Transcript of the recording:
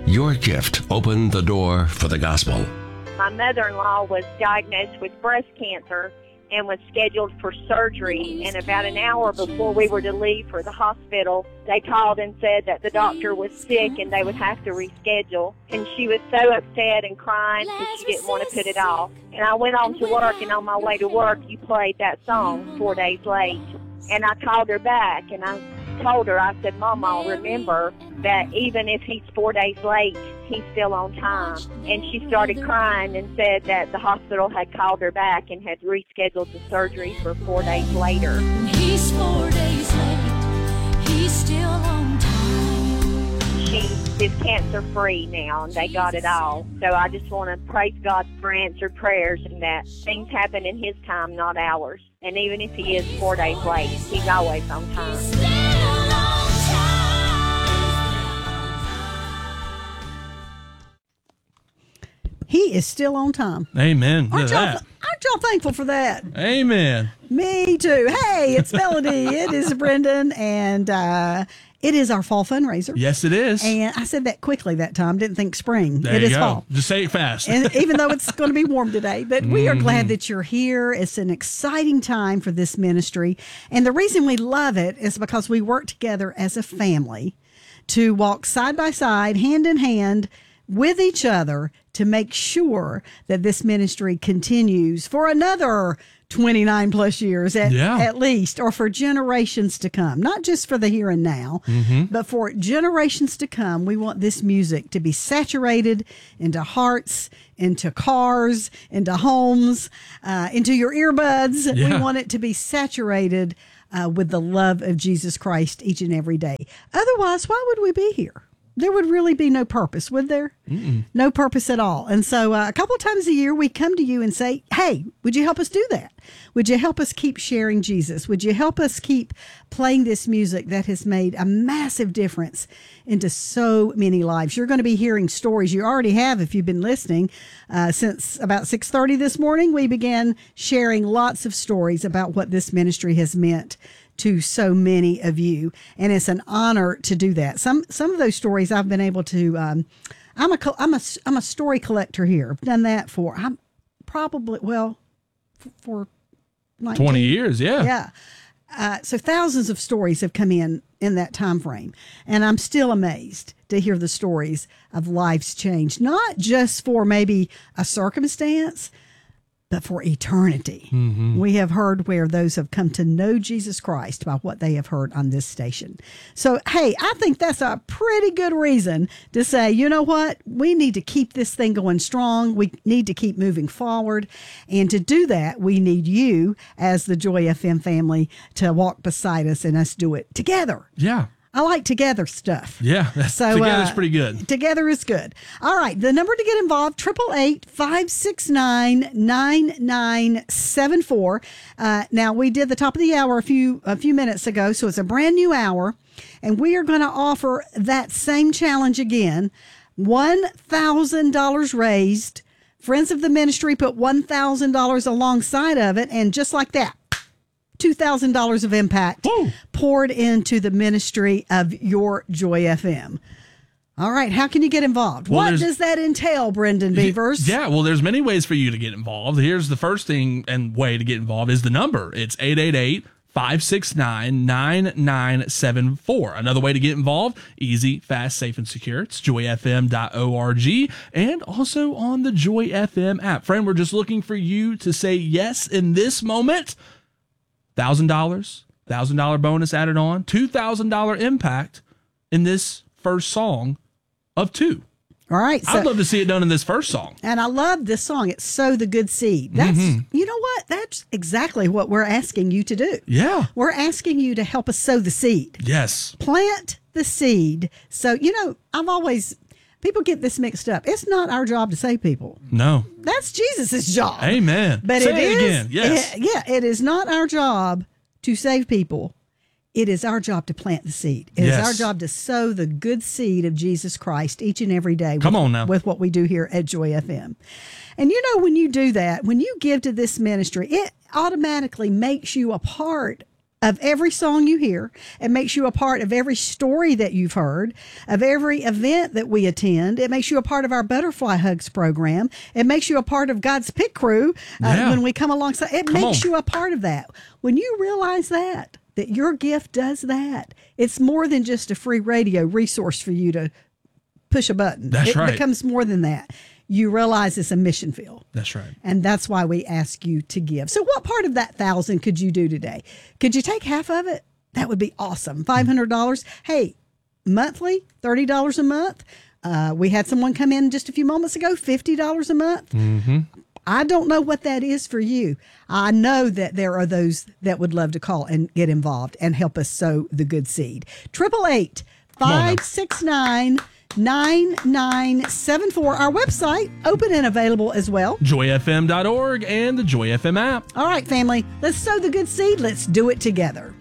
Your gift opened the door for the gospel. My mother-in-law was diagnosed with breast cancer and was scheduled for surgery. And about an hour before we were to leave for the hospital, they called and said that the doctor was sick and they would have to reschedule. And she was so upset and crying because she didn't want to put it off. And I went on to work, and on my way to work, you played that song, 4 Days Late. And I called her back, and I told her, I said, Mama, remember that even if he's 4 days late, he's still on time. And she started crying and said that the hospital had called her back and had rescheduled the surgery for 4 days later. He's 4 days late, he's still on time. She is cancer-free now, and they got it all. So I just want to praise God for answered prayers, and that things happen in His time, not ours. And even if He is 4 days late, He's always on time. He is still on time. Amen. Aren't y'all thankful for that? Amen. Me too. Hey, it's Melody. It is Brendan, and it is our fall fundraiser. Yes, it is. And I said that quickly that time. Didn't think spring. There it you is go. fall. Just say it fast. And even though it's going to be warm today, but we are glad that you're here. It's an exciting time for this ministry. And the reason we love it is because we work together as a family to walk side by side, hand in hand with each other to make sure that this ministry continues for another 29 plus years at least, or for generations to come. Not just for the here and now, but for generations to come. We want this music to be saturated into hearts, into cars, into homes, into your earbuds. Yeah. We want it to be saturated with the love of Jesus Christ each and every day. Otherwise, why would we be here? There would really be no purpose, would there? No purpose at all. And so a couple of times a year, we come to you and say, hey, would you help us do that? Would you help us keep sharing Jesus? Would you help us keep playing this music that has made a massive difference into so many lives? You're going to be hearing stories. You already have if you've been listening. Since about 6:30 this morning, we began sharing lots of stories about what this ministry has meant to so many of you, and it's an honor to do that. Some of those stories I've been able to. I'm a story collector here. I've done that for for 19, 20 years. Yeah. So thousands of stories have come in that time frame, and I'm still amazed to hear the stories of lives changed, not just for maybe a circumstance, but for eternity. We have heard where those have come to know Jesus Christ by what they have heard on this station. So, hey, I think that's a pretty good reason to say, you know what? We need to keep this thing going strong. We need to keep moving forward. And to do that, we need you as the Joy FM family to walk beside us and us do it together. Yeah. I like together stuff. Yeah, so, together's pretty good. Together is good. All right, the number to get involved, 888-569-9974. Now, we did the top of the hour a few minutes ago, so it's a brand new hour, and we are going to offer that same challenge again. $1,000 raised. Friends of the ministry put $1,000 alongside of it, and just like that, $2,000 of impact poured into the ministry of your Joy FM. All right, how can you get involved? What does that entail, Brendan Beavers? Yeah, well, there's many ways for you to get involved. Here's the first thing and way to get involved is the number. It's 888-569-9974. Another way to get involved, easy, fast, safe, and secure. It's joyfm.org and also on the Joy FM app. Friend, we're just looking for you to say yes in this moment. $1,000 bonus added on, $2,000 impact in this first song of two. All right. I'd love to see it done in this first song. And I love this song. It's Sow the Good Seed. That's, you know what? That's exactly what we're asking you to do. Yeah. We're asking you to help us sow the seed. Yes. Plant the seed. So, people get this mixed up. It's not our job to save people. No. That's Jesus' job. Amen. But Say it again. Yes. It is not our job to save people. It is our job to plant the seed. It is our job to sow the good seed of Jesus Christ each and every day. Come on now. With what we do here at Joy FM. And when you do that, when you give to this ministry, it automatically makes you a part of every song you hear. It makes you a part of every story that you've heard, of every event that we attend. It makes you a part of our Butterfly Hugs program. It makes you a part of God's Pit Crew when we come alongside. It makes you a part of that. When you realize that your gift does that, it's more than just a free radio resource for you to push a button. That's right. It becomes more than that. You realize it's a mission field. That's right. And that's why we ask you to give. So what part of that 1,000 could you do today? Could you take half of it? That would be awesome. $500. Hey, monthly, $30 a month. We had someone come in just a few moments ago, $50 a month. Mm-hmm. I don't know what that is for you. I know that there are those that would love to call and get involved and help us sow the good seed. 888-569 9974. Our website, open and available as well. JoyFM.org and the Joy FM app. All right, family, let's sow the good seed. Let's do it together.